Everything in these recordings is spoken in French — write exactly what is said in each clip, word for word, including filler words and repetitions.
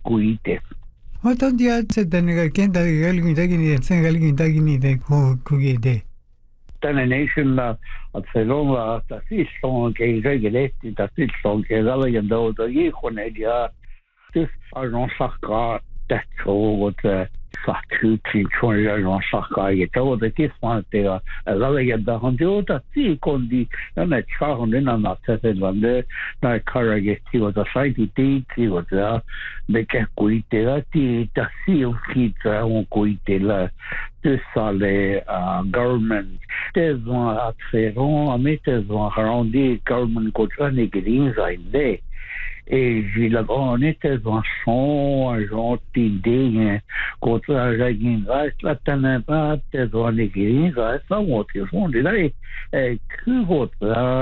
kuite. 어떤 dia sedaniga kenda galgi dagini sengalgi dagini de ko kugide. Tana nation la at selonga ta sison ke regeletti ta sison ke dalla yando da yi khonedia. This aron sakka tatcho what sakku tinchon aron sakka ye to the kisman te dalla yanda honjo ta si kondi na chahon na na tete lande na karage ti was a site ti ti was a de ke kuite la ti ta si o kita on kuite la de sale government des on a feron a metes on arrondi government ko trane green zainde. Et j'ai la grande était dans son gentil ding contre la règle reste la tanaba des dans l'église reste là où ils sont là et que votre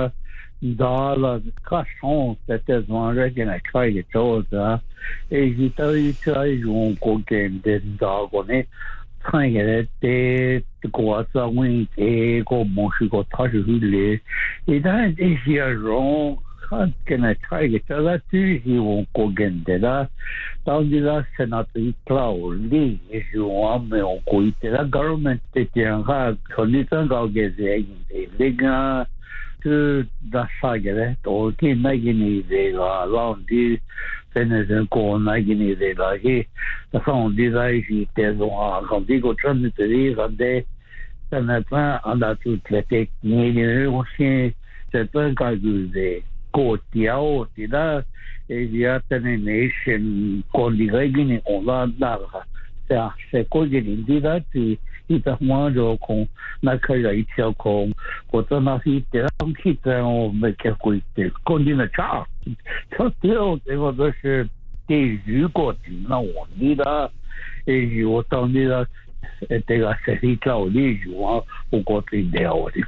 dans la cachon c'était dans la règle à créer des choses et j'ai eu très long coquin des dragonais quand il était quoi ça oui et comment je suis très joli et là j'ai rond Kana try to la tu hi won ko gende la down di la senator clau li ju wa me o ko ite la government te tian ha koni tan ga ge ze de lega tu da sagere to ki na gi ni de la la di senator ko na gi ni de la hi ta son di la hi te zo ha ga di go tram te ri ga de senator anda tu le te ni ni o si c'est un cas de Kotiao, Tida, et il y a une nation qu'on dirait qu'il on a là. C'est quoi qu'il dit là, tu il t'a moins de qu'on n'a qu'à y aller qu'on quand on a fait des enquêtes on met quelque chose qu'on dit le chat. Ça c'est c'est votre des jeux quoi, non on dit là et je autant dit là était la série là au lit au côté d'eux.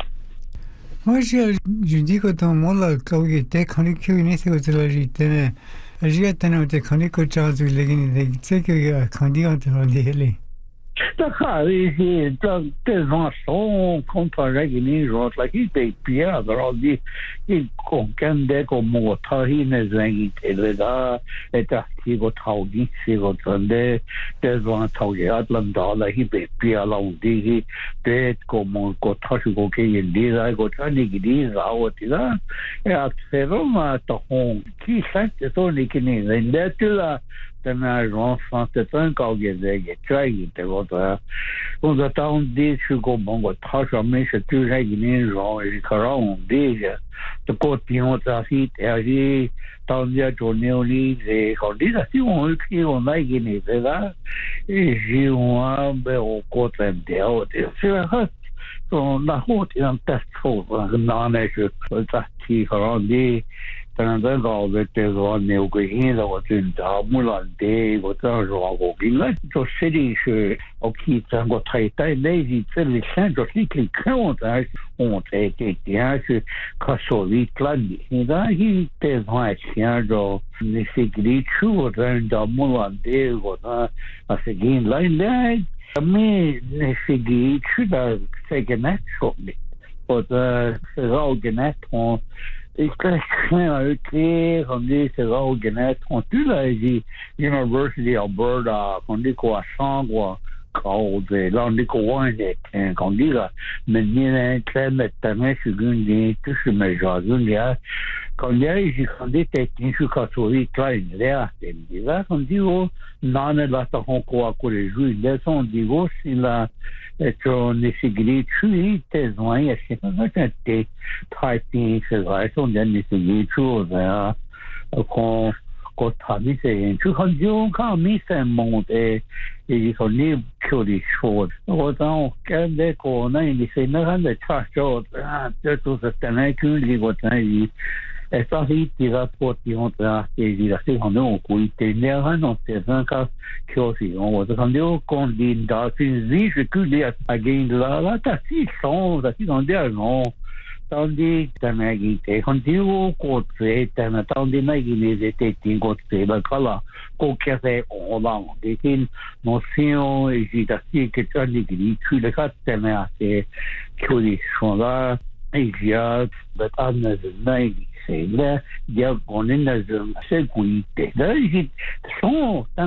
Moi, je dis que dans mon là, quand il était chronique, il était au télévision. J'ai attendu chronique au Charles Willigan, c'est que chronique entre les D'accord, c'est tellement son comparé avec les autres, là, qui était pire, alors dit, il comprendait comment travailler les invités là, et actif au travail, c'est votre des gens travailler à Atlanta, là, il était pire, là, on dit, peut-être comment qu'on travaille, qu'on qu'il dit, là, qu'on travaille, qu'il dit, là, on dit, là, et après, vraiment, on, qui sait, c'est on est qui n'est, et là, den här rånfantet gaugezege träget och och att han det skulle gå många tar som mig så tur är ingen rån i karon det det går till att ta hit är det tant jag tror ni det har det så hon kan ju nej ni det där ju han be och kotten det och det så har så la hot i den test för när jag så att till karon det但係嗰個嘅話，你有個嘢就話轉頭冇人哋，我真係話我應該做實際是，我記得我睇睇呢啲這裡現在是可以看我在我在這點是可所謂plan的，現在係這種現在你是給你去我在到冇人哋，我呢啊是給來來，咁你是給去到這個呢說的，或者是繞個呢同。Ik krijg geen van deze organisatie van de University of Alberta van die croissant called the Landico Wine and Condiga. Men niet kleine tennisje die tussen mij zagen ja. Kan jij zich van dit technische categorie klein leren? Die daar van die ho nane laten gewoon qua corriger. Dat sont die ho si la cho nesigri chui te zoya si na te typing se ga so den nesigri chu da ko ko tani se en chu han jo ka mi se mo de e so ni kyo di sho o da o ke de ko na ni se na han de cha jo ah de tu se tene ku li go tai e sa hi ti ga po ti ho da e di da se ho no ku te ne ha no te san ka kyo si o da kan de ko din da si zi je ku li a again la la ta si son da si don de no tandi tanagi te kontiu ko te tana tandi nagi ne de te tingo te la kala ko ke se o la de tin notion e ji da si ke tandi gi tu le ka tana te ko li son la e ya da tana de nagi se le ya konen da se kuite da ji son